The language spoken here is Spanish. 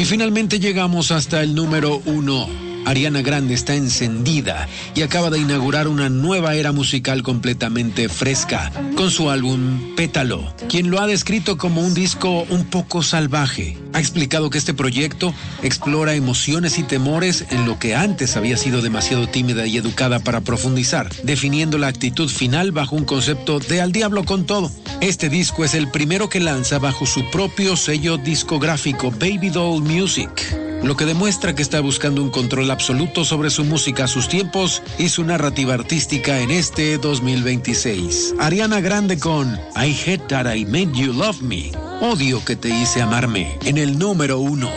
Y finalmente llegamos hasta el número 1. Ariana Grande está encendida y acaba de inaugurar una nueva era musical completamente fresca con su álbum Pétalo, quien lo ha descrito como un disco un poco salvaje. Ha explicado que este proyecto explora emociones y temores en lo que antes había sido demasiado tímida y educada para profundizar, definiendo la actitud final bajo un concepto de al diablo con todo. Este disco es el primero que lanza bajo su propio sello discográfico Baby Doll Music, lo que demuestra que está buscando un control absoluto sobre su música, sus tiempos y su narrativa artística en este 2026. Ariana Grande con I Hate That I Made You Love Me. Odio que te hice amarme, en el número 1.